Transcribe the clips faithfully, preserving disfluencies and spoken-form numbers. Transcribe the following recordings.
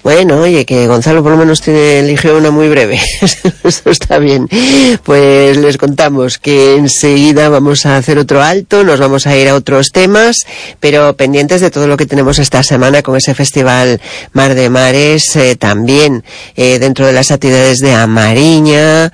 Bueno, oye, que Gonzalo por lo menos tiene, eligió una muy breve. Eso está bien. Pues les contamos que enseguida vamos a hacer otro alto, nos vamos a ir a otros temas, pero pendientes de todo lo que tenemos esta semana con ese festival Mar de Mares, eh, también eh, dentro de las actividades de Amariña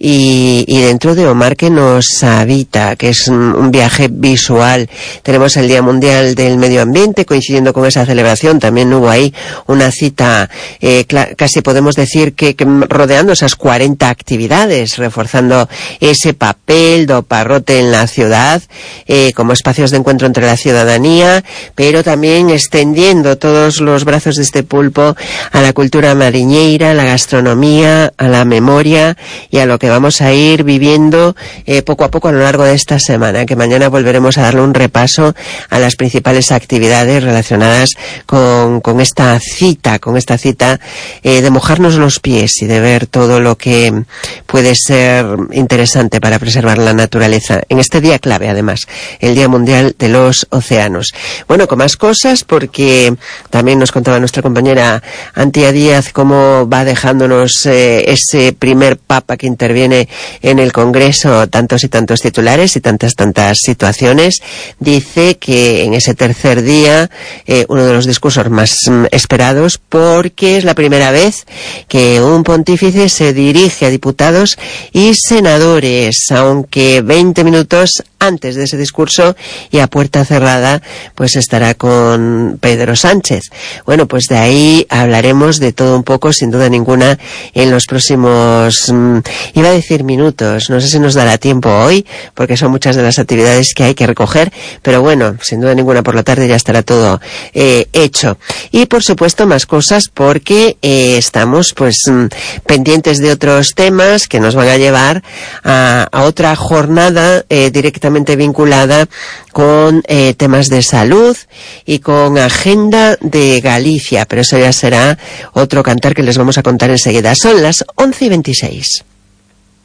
y, y dentro de Omar que nos habita, que es un, un viaje visual. Tenemos el Día Mundial del Medio Ambiente, coincidiendo con esa celebración, también hubo ahí una cita Eh, casi podemos decir que, que rodeando esas cuarenta actividades, reforzando ese papel do parrote en la ciudad eh, como espacios de encuentro entre la ciudadanía, pero también extendiendo todos los brazos de este pulpo a la cultura mariñeira, a la gastronomía, a la memoria y a lo que vamos a ir viviendo eh, poco a poco a lo largo de esta semana, que mañana volveremos a darle un repaso a las principales actividades relacionadas con, con esta cita, con esta cita eh, de mojarnos los pies y de ver todo lo que puede ser interesante para preservar la naturaleza en este día clave, además, el Día Mundial de los Océanos. Bueno, con más cosas, porque también nos contaba nuestra compañera Antía Díaz cómo va dejándonos eh, ese primer papa que interviene en el Congreso, tantos y tantos titulares y tantas tantas situaciones. Dice que en ese tercer día eh, uno de los discursos más mm, esperados, porque es la primera vez que un pontífice se dirige a diputados y senadores, aunque veinte minutos antes de ese discurso y a puerta cerrada pues estará con Pedro Sánchez. Bueno, pues de ahí hablaremos de todo un poco, sin duda ninguna, en los próximos, mmm, iba a decir minutos, no sé si nos dará tiempo hoy, porque son muchas de las actividades que hay que recoger, pero bueno, sin duda ninguna por la tarde ya estará todo eh, hecho. Y por supuesto más cosas, porque eh, estamos pues mmm, pendientes de otros temas que nos van a llevar a, a otra jornada eh, directamente vinculada con eh, temas de salud y con agenda de Galicia, pero eso ya será otro cantar que les vamos a contar enseguida. Son las once y veintiséis.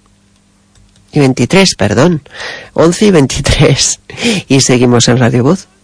Y veintitrés, perdón. once y veintitrés. Y seguimos en Radio Buzz.